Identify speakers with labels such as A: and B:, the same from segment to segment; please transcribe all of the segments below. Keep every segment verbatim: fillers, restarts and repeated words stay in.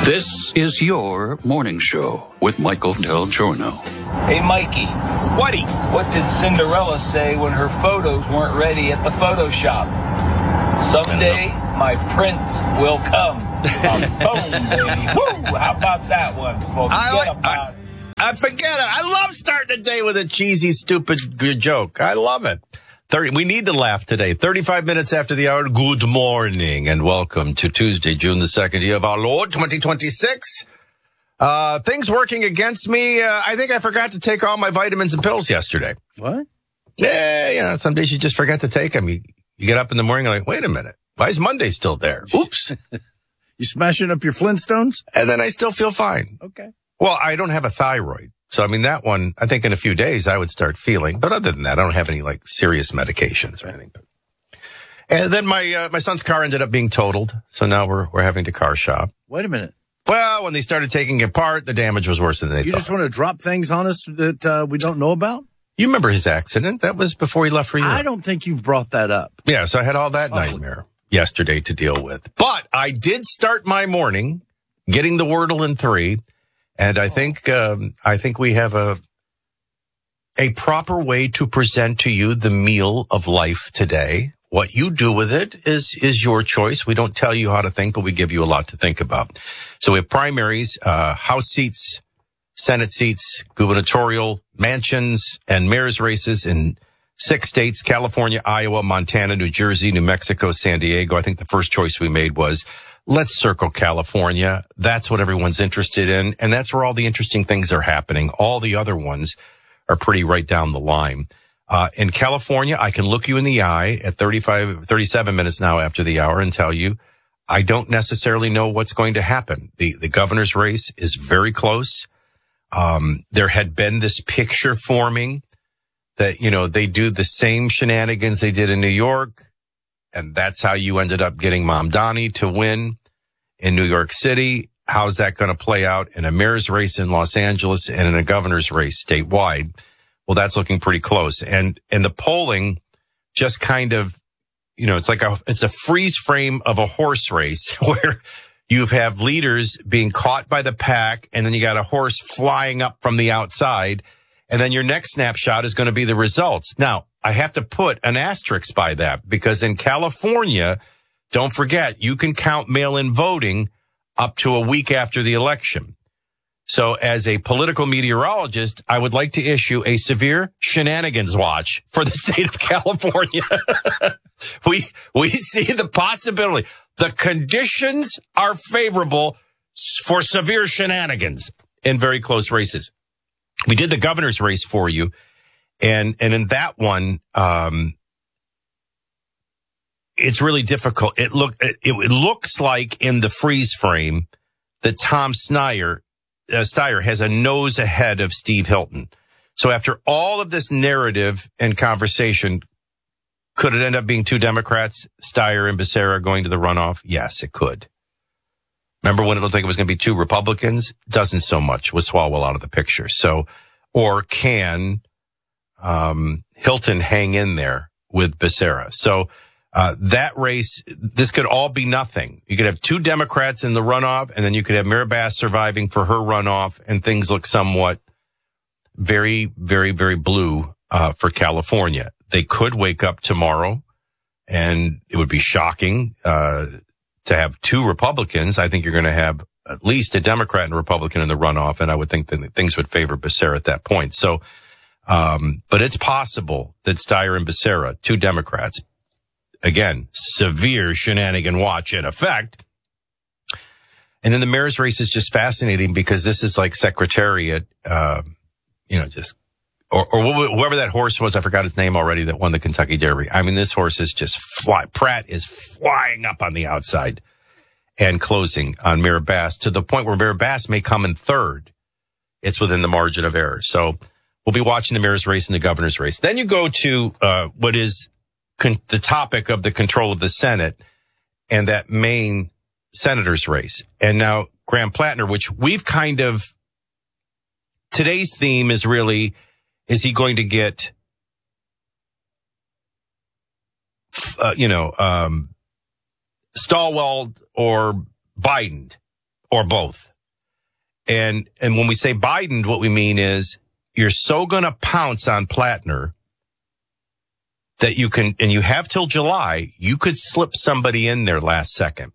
A: This is your morning show with Michael Del Giorno.
B: Hey, Mikey.
C: Whatty?
B: What did Cinderella say when her photos weren't ready at the photo shop? Someday my prince will come. A phone, baby. Woo! How about that one, folks?
C: I,
B: Forget
C: like,
B: about
C: I, I forget it. I love starting the day with a cheesy, stupid good joke. I love it. thirty We need to laugh today. thirty-five minutes after the hour. Good morning and welcome to Tuesday, June the second, year of our Lord, twenty twenty-six. Uh, things working against me. Uh, I think I forgot to take all my vitamins and pills yesterday.
D: What?
C: Yeah, you know, some days you just forget to take them. You, you get up in the morning and like, wait a minute. Why is Monday still there? Oops.
D: You smashing up your Flintstones?
C: And then I still feel fine.
D: Okay.
C: Well, I don't have a thyroid. So, I mean, that one, I think in a few days I would start feeling. But other than that, I don't have any, like, serious medications or anything. And then my uh, my son's car ended up being totaled. So now we're we're having to car shop.
D: Wait a minute.
C: Well, when they started taking it apart, the damage was worse than they
D: You
C: thought.
D: just want to drop things on us that uh, we don't know about?
C: You remember his accident? That was before he left for Europe.
D: I don't think you've brought that up.
C: Yeah, so I had all that
D: Oh.
C: nightmare yesterday to deal with. But I did start my morning getting the Wordle in three. And I think um, I think we have a a proper way to present to you the meal of life today. What you do with it is is your choice. We don't tell you how to think, but we give you a lot to think about. So we have primaries, uh, House seats, Senate seats, gubernatorial mansions, and mayor's races in six states: California, Iowa, Montana, New Jersey, New Mexico, San Diego. I think the first choice we made was, let's circle California. That's what everyone's interested in, and that's where all the interesting things are happening. All the other ones are pretty right down the line. Uh, in California, I can look you in the eye at thirty-five, thirty-seven minutes now after the hour and tell you I don't necessarily know what's going to happen. The, the governor's race is very close. Um, there had been this picture forming that, you know, they do the same shenanigans they did in New York. And that's how you ended up getting Mamdani to win in New York City. How's that going to play out in a mayor's race in Los Angeles and in a governor's race statewide? Well, that's looking pretty close. And, and the polling just kind of, you know, it's like a, it's a freeze frame of a horse race where you have leaders being caught by the pack and then you got a horse flying up from the outside. And then your next snapshot is going to be the results. Now, I have to put an asterisk by that because in California, don't forget, you can count mail-in voting up to a week after the election. So as a political meteorologist, I would like to issue a severe shenanigans watch for the state of California. we, we see the possibility. The conditions are favorable for severe shenanigans in very close races. We did the governor's race for you. And, and in that one, um, it's really difficult. It look, it, it looks like in the freeze frame that Tom Steyer, uh, Steyer has a nose ahead of Steve Hilton. So after all of this narrative and conversation, could it end up being two Democrats, Steyer and Becerra, going to the runoff? Yes, it could. Remember when it looked like it was going to be two Republicans? Doesn't so much. Was Swalwell out of the picture. So, or can um Hilton hang in there with Becerra? So uh that race, this could all be nothing. You could have two Democrats in the runoff, and then you could have Mira Bass surviving for her runoff, and things look somewhat very, very, very blue uh for California. They could wake up tomorrow, and it would be shocking uh to have two Republicans. I think you're going to have at least a Democrat and a Republican in the runoff, and I would think that things would favor Becerra at that point. So, um, but it's possible that Steyer and Becerra, two Democrats, again, severe shenanigan watch in effect. And then the mayor's race is just fascinating because this is like Secretariat, um, you know, just, or, or whoever that horse was, I forgot his name already, that won the Kentucky Derby. I mean, this horse is just fly. Pratt is flying up on the outside and closing on Mira Bass to the point where Mira Bass may come in third. It's within the margin of error. So we'll be watching the mayor's race and the governor's race. Then you go to uh what is con- the topic of the control of the Senate and that Maine senator's race. And now Graham Plattner, which we've kind of, today's theme is really, is he going to get, uh, you know, um, Stalwell or Biden? or both. And and when we say Biden, what we mean is you're so going to pounce on Plattner that you can, and you have till July, you could slip somebody in there last second.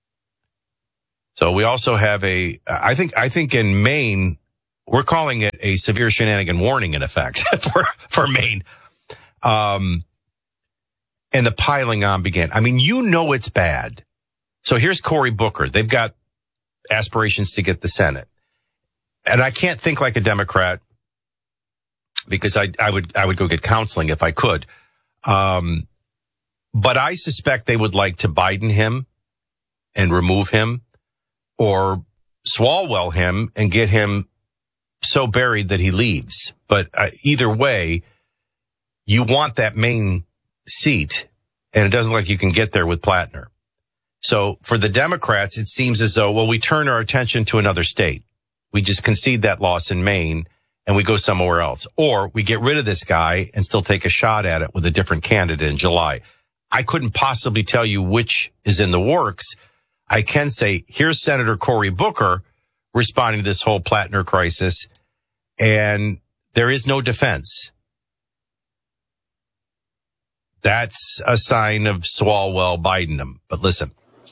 C: So we also have a, I think, I think in Maine, we're calling it a severe shenanigan warning in effect for, for Maine. Um, and the piling on began. I mean, you know, it's bad. So here's Cory Booker. They've got aspirations to get the Senate. And I can't think like a Democrat because I, I would, I would go get counseling if I could. Um, but I suspect they would like to Biden him and remove him or Swalwell him and get him so buried that he leaves. But uh, either way, you want that main seat, and it doesn't look like you can get there with Plattner. So for the Democrats, it seems as though, well, we turn our attention to another state. We just concede that loss in Maine, and we go somewhere else. Or we get rid of this guy and still take a shot at it with a different candidate in July. I couldn't possibly tell you which is in the works. I can say, here's Senator Cory Booker responding to this whole Plattner crisis, and there is no defense. That's a sign of Swalwell Biden him. But listen.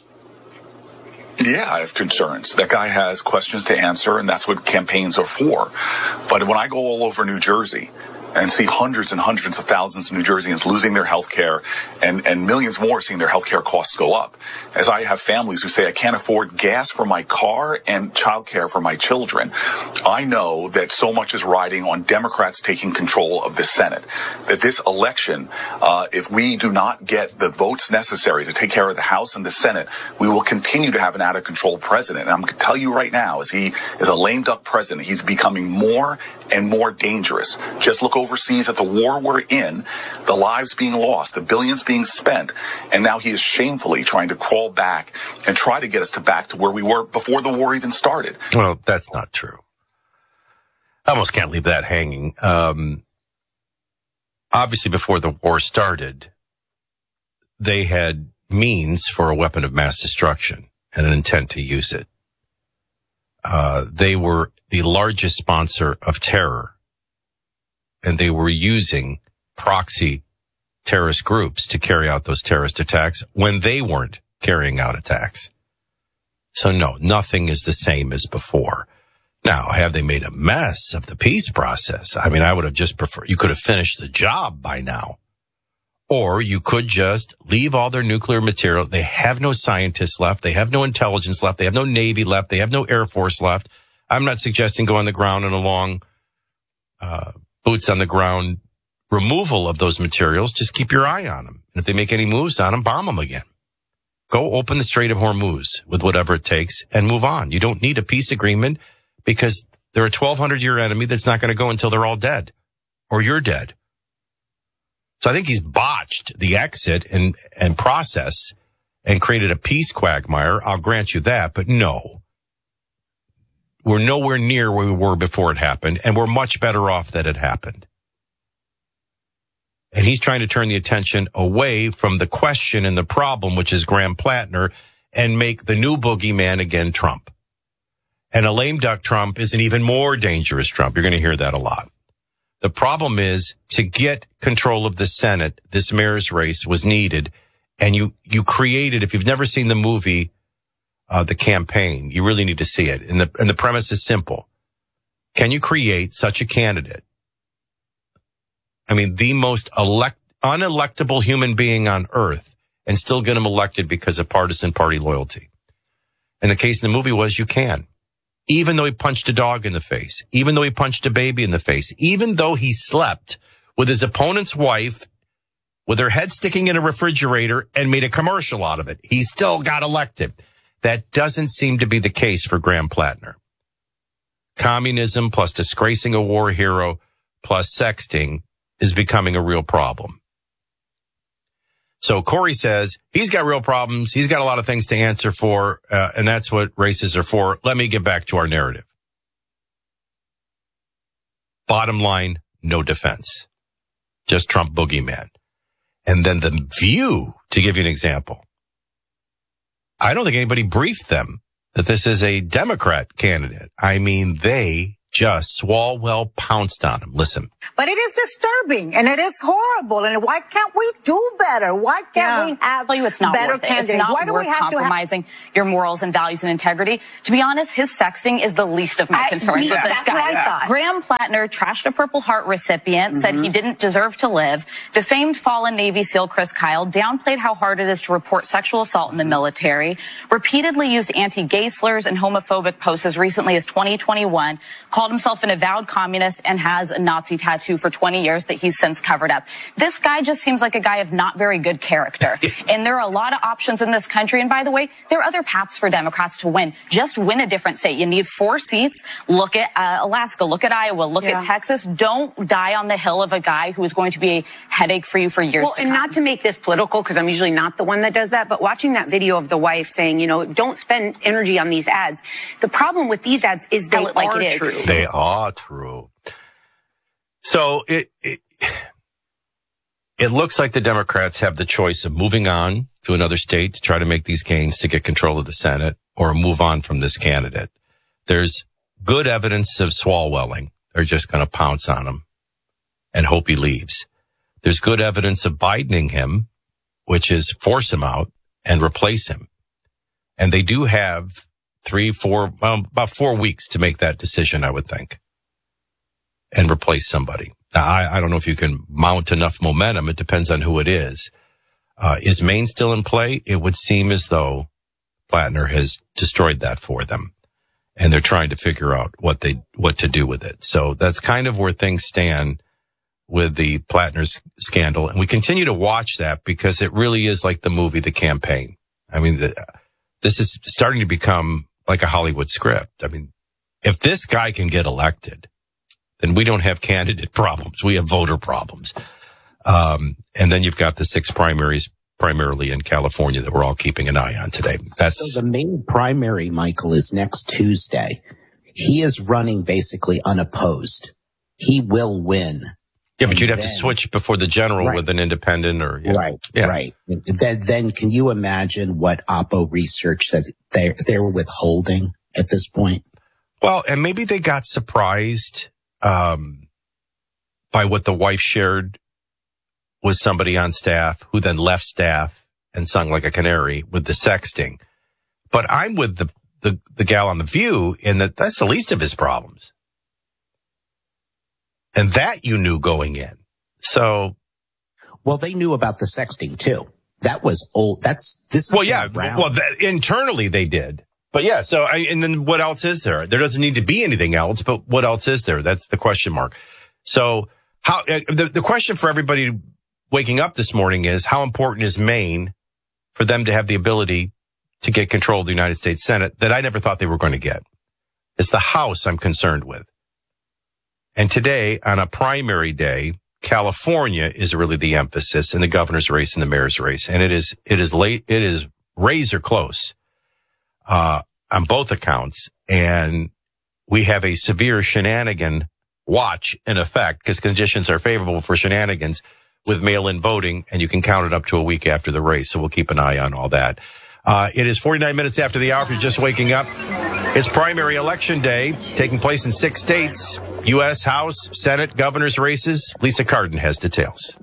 E: Yeah, I have concerns. That guy has questions to answer, and that's what campaigns are for. But when I go all over New Jersey and see hundreds and hundreds of thousands of New Jerseyans losing their health care and, and millions more seeing their health care costs go up, as I have families who say I can't afford gas for my car and childcare for my children, I know that so much is riding on Democrats taking control of the Senate. That this election, uh, if we do not get the votes necessary to take care of the House and the Senate, we will continue to have an out-of-control president. And I'm going to tell you right now, as he is a lame duck president, he's becoming more and more dangerous. Just look overseas at the war we're in, the lives being lost, the billions being spent, and now he is shamefully trying to crawl back and try to get us to back to where we were before the war even started.
C: Well, that's not true. I almost can't leave that hanging. Um, obviously, before the war started, they had means for a weapon of mass destruction and an intent to use it. Uh, they were the largest sponsor of terror, and they were using proxy terrorist groups to carry out those terrorist attacks when they weren't carrying out attacks. So no, nothing is the same as before. Now, have they made a mess of the peace process? I mean, I would have just preferred, you could have finished the job by now. Or you could just leave all their nuclear material. They have no scientists left. They have no intelligence left. They have no Navy left. They have no Air Force left. I'm not suggesting go on the ground and a long uh, boots on the ground removal of those materials. Just keep your eye on them. And if they make any moves on them, bomb them again. Go open the Strait of Hormuz with whatever it takes and move on. You don't need a peace agreement because they're a twelve hundred year enemy that's not going to go until they're all dead or you're dead. So I think he's botched the exit and, and process and created a peace quagmire. I'll grant you that, but no. We're nowhere near where we were before it happened, and we're much better off that it happened. And he's trying to turn the attention away from the question and the problem, which is Graham Plattner, and make the new boogeyman again Trump. And a lame duck Trump is an even more dangerous Trump. You're going to hear that a lot. The problem is, to get control of the Senate, this mayor's race was needed. And you, you created, if you've never seen the movie, uh, The Campaign, you really need to see it. And the, and the premise is simple. Can you create such a candidate? I mean, the most elect, unelectable human being on earth, and still get him elected because of partisan party loyalty. And the case in the movie was you can. Even though he punched a dog in the face, even though he punched a baby in the face, even though he slept with his opponent's wife with her head sticking in a refrigerator and made a commercial out of it, he still got elected. That doesn't seem to be the case for Graham Plattner. Communism plus disgracing a war hero plus sexting is becoming a real problem. So Cory says he's got real problems. He's got a lot of things to answer for, uh, and that's what races are for. Let me get back to our narrative. Bottom line, no defense. Just Trump boogeyman. And then The View, to give you an example. I don't think anybody briefed them that this is a Democrat candidate. I mean, they just Swalwell pounced on him. Listen.
F: But it is disturbing and it is horrible. And why can't we do better? Why can't
G: yeah.
F: we have
G: I'll tell you it's not
F: better
G: worth it.
F: candidates?
G: It's not
F: why do
G: worth
F: we have
G: compromising
F: to have-
G: your morals and values and integrity. To be honest, his sexting is the least of my
F: I,
G: concerns
F: yeah,
G: with this
F: that's
G: guy.
F: what I thought.
G: Graham Plattner trashed a Purple Heart recipient, mm-hmm. said he didn't deserve to live, defamed fallen Navy SEAL Chris Kyle, downplayed how hard it is to report sexual assault in the military, repeatedly used anti-gay slurs and homophobic posts as recently as twenty twenty-one, called himself an avowed communist and has a Nazi tattoo for twenty years that he's since covered up. This guy just seems like a guy of not very good character. And there are a lot of options in this country. And by the way, there are other paths for Democrats to win. Just win a different state. You need four seats. Look at uh, Alaska. Look at Iowa. Look yeah. at Texas. Don't die on the hill of a guy who is going to be a headache for you for years
H: well,
G: to
H: and
G: come.
H: Not to make this political, because I'm usually not the one that does that, but watching that video of the wife saying, you know, don't spend energy on these ads. The problem with these ads is they
G: Tell it like
H: are
G: it is.
H: true.
C: They are true. So it, it it looks like the Democrats have the choice of moving on to another state to try to make these gains to get control of the Senate, or move on from this candidate. There's good evidence of Swalwelling. They're just going to pounce on him and hope he leaves. There's good evidence of Bidening him, which is force him out and replace him. And they do have three, four, um, about four weeks to make that decision, I would think, and replace somebody. Now, I, I don't know if you can mount enough momentum. It depends on who it is. Uh, is Maine still in play? It would seem as though Plattner has destroyed that for them, and they're trying to figure out what they, what to do with it. So that's kind of where things stand with the Plattner scandal. And we continue to watch that because it really is like the movie, The Campaign. I mean, the, this is starting to become like a Hollywood script. I mean, if this guy can get elected, then we don't have candidate problems. We have voter problems. Um, and then you've got the six primaries, primarily in California, that we're all keeping an eye on today. That's
I: so the main primary, Michael, is next Tuesday. He is running basically unopposed. He will win.
C: Yeah, but you'd have
I: then,
C: to switch before the general
I: right.
C: with an independent or, yeah.
I: Right,
C: yeah.
I: right. Then, then can you imagine what Oppo research that they're, they're withholding at this point?
C: Well, and maybe they got surprised, um, by what the wife shared with somebody on staff who then left staff and sung like a canary with the sexting. But I'm with the, the, the gal on The View in that that's the least of his problems. And that you knew going in. So.
I: Well, they knew about the sexting too. That was old. That's this.
C: Well, yeah. Well, that, internally they did. But yeah. So, I, and then what else is there? There doesn't need to be anything else, but what else is there? That's the question mark. So how, uh, the, the question for everybody waking up this morning is, how important is Maine for them to have the ability to get control of the United States Senate that I never thought they were going to get? It's the House I'm concerned with. And today, on a primary day, California is really the emphasis in the governor's race and the mayor's race. And it is, it is late, it is razor close, uh, on both accounts. And we have a severe shenanigan watch in effect because conditions are favorable for shenanigans with mail-in voting, and you can count it up to a week after the race. So we'll keep an eye on all that. Uh, it is forty-nine minutes after the hour. If you're just waking up, it's primary election day taking place in six states, U S House, Senate, governor's races. Lisa Cardin has details.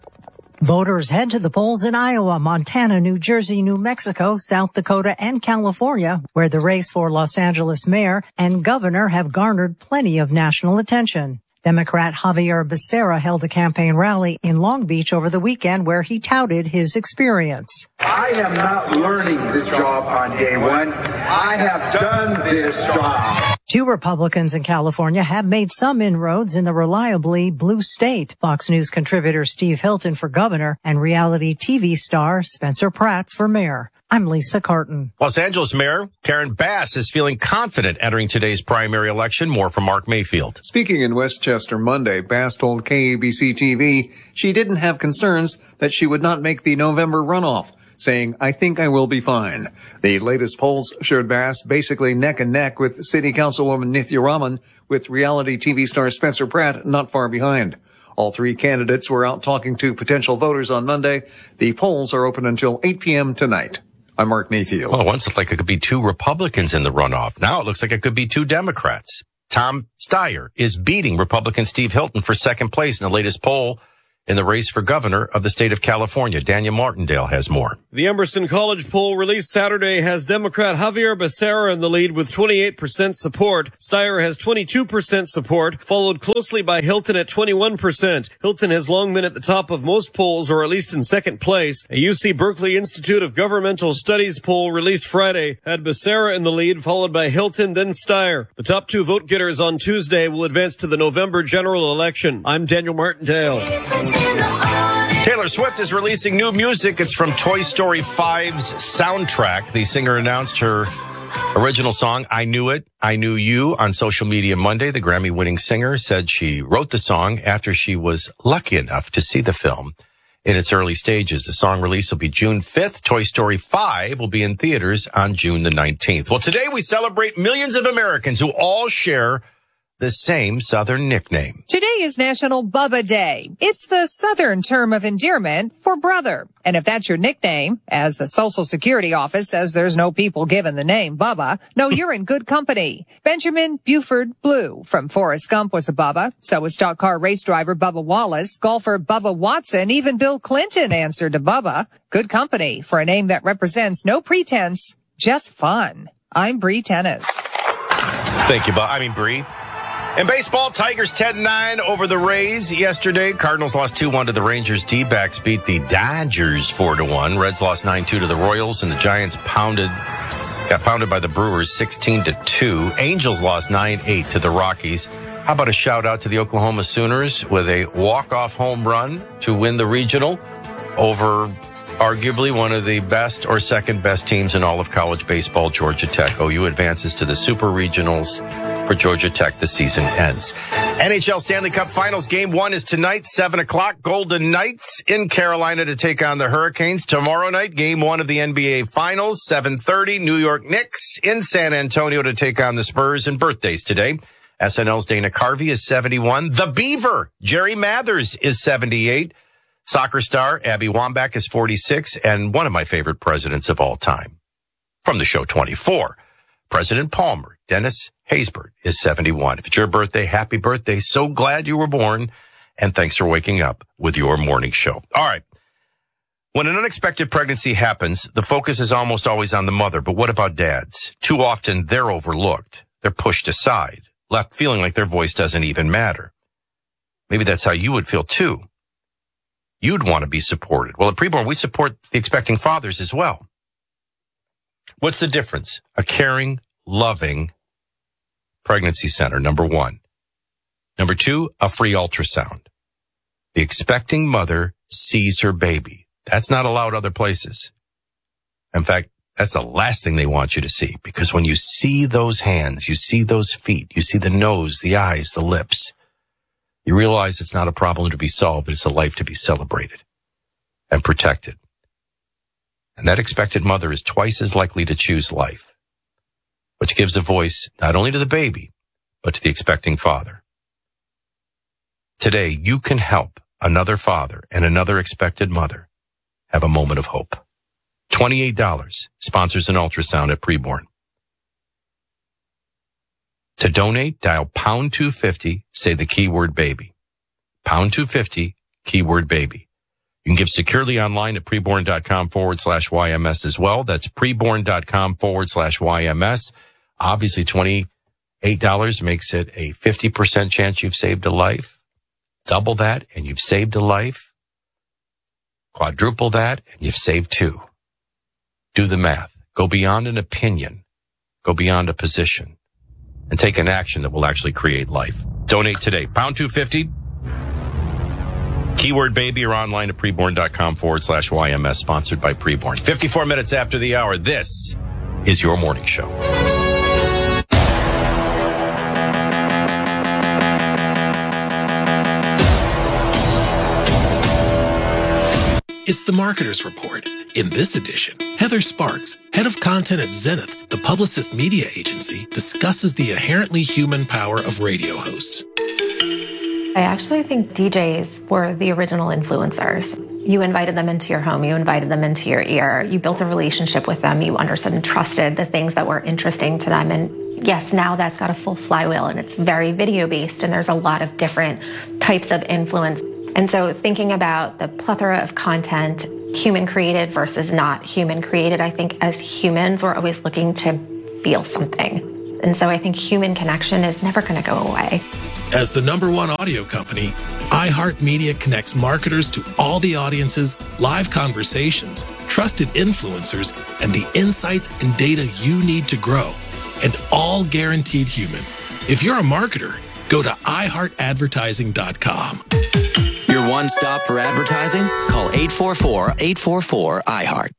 J: Voters head to the polls in Iowa, Montana, New Jersey, New Mexico, South Dakota, and California, where the race for Los Angeles mayor and governor have garnered plenty of national attention. Democrat Javier Becerra held a campaign rally in Long Beach over the weekend where he touted his experience.
K: I am not learning this job on day one. I have done this job.
J: Two Republicans in California have made some inroads in the reliably blue state. Fox News contributor Steve Hilton for governor and reality T V star Spencer Pratt for mayor. I'm Lisa Carton.
C: Los Angeles Mayor Karen Bass is feeling confident entering today's primary election. More from Mark Mayfield.
L: Speaking in Westchester Monday, Bass told K A B C T V she didn't have concerns that she would not make the November runoff, saying, I think I will be fine. The latest polls showed Bass basically neck and neck with City Councilwoman Nithya Raman, with reality T V star Spencer Pratt not far behind. All three candidates were out talking to potential voters on Monday. The polls are open until eight p.m. tonight. I'm Mark Mayfield.
C: Well, once it looked like it could be two Republicans in the runoff. Now it looks like it could be two Democrats. Tom Steyer is beating Republican Steve Hilton for second place in the latest poll in the race for governor of the state of California. Daniel Martindale has more.
M: The Emerson College poll released Saturday has Democrat Javier Becerra in the lead with twenty-eight percent support. Steyer has twenty-two percent support, followed closely by Hilton at twenty-one percent. Hilton has long been at the top of most polls, or at least in second place. A U C Berkeley Institute of Governmental Studies poll released Friday had Becerra in the lead, followed by Hilton, then Steyer. The top two vote getters on Tuesday will advance to the November general election. I'm Daniel Martindale.
C: Taylor Swift is releasing new music. It's from Toy Story five's soundtrack. The singer announced her original song, I Knew It, I Knew You, on social media Monday. The Grammy-winning singer said she wrote the song after she was lucky enough to see the film in its early stages. The song release will be June fifth. Toy Story five will be in theaters on June the nineteenth. Well, today we celebrate millions of Americans who all share the same Southern nickname.
N: Today is National Bubba Day. It's the Southern term of endearment for brother. And if that's your nickname, as the Social Security Office says there's no people given the name Bubba, no, you're in good company. Benjamin Buford Blue from Forrest Gump was a Bubba. So was stock car race driver Bubba Wallace, golfer Bubba Watson, even Bill Clinton answered to Bubba. Good company for a name that represents no pretense, just fun. I'm Bree Tennis.
C: Thank you, Bob. I mean, Bree. In baseball, Tigers ten nine over the Rays yesterday. Cardinals lost two one to the Rangers. D-backs beat the Dodgers four to one. Reds lost nine two to the Royals, and the Giants pounded, got pounded by the Brewers sixteen to two. Angels lost nine eight to the Rockies. How about a shout out to the Oklahoma Sooners with a walk-off home run to win the regional over arguably one of the best or second best teams in all of college baseball, Georgia Tech. O U advances to the Super Regionals. For Georgia Tech, the season ends. N H L Stanley Cup Finals Game one is tonight, seven o'clock. Golden Knights in Carolina to take on the Hurricanes. Tomorrow night, Game one of the N B A Finals, seven thirty. New York Knicks in San Antonio to take on the Spurs. And birthdays today. S N L's Dana Carvey is seventy-one. The Beaver, Jerry Mathers, is seventy-eight. Soccer star Abby Wambach is forty-six. And one of my favorite presidents of all time, from the show twenty-four, President Palmer, Dennis Haysbert, is seventy-one. If it's your birthday, happy birthday. So glad you were born. And thanks for waking up with your morning show. All right. When an unexpected pregnancy happens, the focus is almost always on the mother. But what about dads? Too often they're overlooked. They're pushed aside, left feeling like their voice doesn't even matter. Maybe that's how you would feel too. You'd want to be supported. Well, at Preborn, we support the expecting fathers as well. What's the difference? A caring, loving pregnancy center, number one. Number two, a free ultrasound. The expecting mother sees her baby. That's not allowed other places. In fact, that's the last thing they want you to see, because when you see those hands, you see those feet, you see the nose, the eyes, the lips, you realize it's not a problem to be solved, but it's a life to be celebrated and protected. And that expected mother is twice as likely to choose life, which gives a voice not only to the baby, but to the expecting father. Today, you can help another father and another expected mother have a moment of hope. twenty-eight dollars sponsors an ultrasound at Preborn. To donate, dial pound two fifty, say the keyword baby. Pound two fifty, keyword baby. You can give securely online at preborn.com forward slash YMS as well. That's preborn.com forward slash YMS. Obviously, twenty-eight dollars makes it a fifty percent chance you've saved a life. Double that, and you've saved a life. Quadruple that, and you've saved two. Do the math. Go beyond an opinion. Go beyond a position. And take an action that will actually create life. Donate today. Pound two fifty. Keyword baby or online at preborn.com forward slash YMS, sponsored by Preborn. fifty-four minutes after the hour, this is your morning show.
O: It's the Marketer's Report. In this edition, Heather Sparks, head of content at Zenith, the Publicist media agency, discusses the inherently human power of radio hosts.
P: I actually think D Js were the original influencers. You invited them into your home. You invited them into your ear. You built a relationship with them. You understood and trusted the things that were interesting to them. And yes, now that's got a full flywheel and it's very video based and there's a lot of different types of influence. And so thinking about the plethora of content, human created versus not human created, I think as humans, we're always looking to feel something. And so I think human connection is never going to go away.
O: As the number one audio company, iHeartMedia connects marketers to all the audiences, live conversations, trusted influencers, and the insights and data you need to grow. And all guaranteed human. If you're a marketer, go to i heart advertising dot com.
Q: Your one stop for advertising? Call eight four four, eight four four, I heart.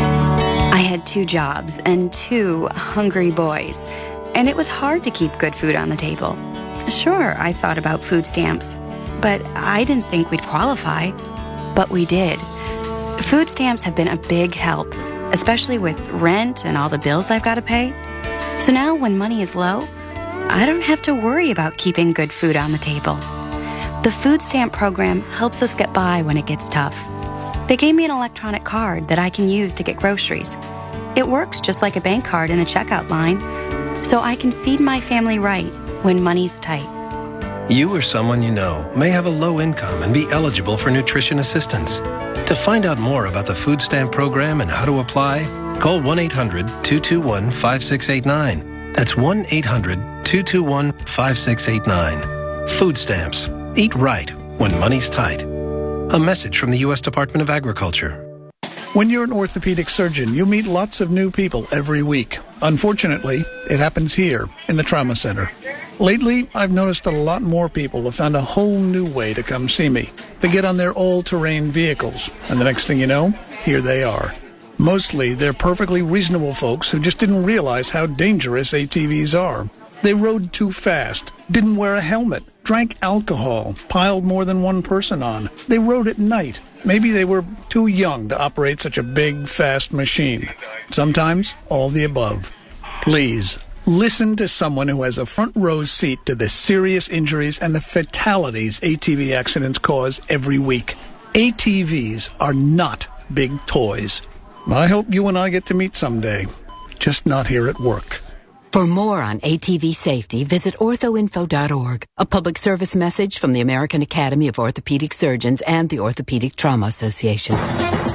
R: I had two jobs and two hungry boys, and it was hard to keep good food on the table. Sure, I thought about food stamps, but I didn't think we'd qualify. But we did. Food stamps have been a big help, especially with rent and all the bills I've got to pay. So now when money is low, I don't have to worry about keeping good food on the table. The food stamp program helps us get by when it gets tough. They gave me an electronic card that I can use to get groceries. It works just like a bank card in the checkout line, so I can feed my family right when money's tight.
S: You or someone you know may have a low income and be eligible for nutrition assistance. To find out more about the food stamp program and how to apply, call one eight hundred, two two one, five six eight nine. That's one eight hundred, two two one, five six eight nine. Food stamps. Eat right when money's tight. A message from the U S Department of Agriculture.
T: When you're an orthopedic surgeon, you meet lots of new people every week. Unfortunately, it happens here in the trauma center. Lately, I've noticed a lot more people have found a whole new way to come see me. They get on their all-terrain vehicles, and the next thing you know, here they are. Mostly, they're perfectly reasonable folks who just didn't realize how dangerous A T Vs are. They rode too fast, didn't wear a helmet, drank alcohol, piled more than one person on. They rode at night. Maybe they were too young to operate such a big, fast machine. Sometimes, all the above. Please, listen to someone who has a front row seat to the serious injuries and the fatalities A T V accidents cause every week. A T Vs are not big toys. I hope you and I get to meet someday, just not here at work.
U: For more on A T V safety, visit ortho info dot org, a public service message from the American Academy of Orthopedic Surgeons and the Orthopedic Trauma Association.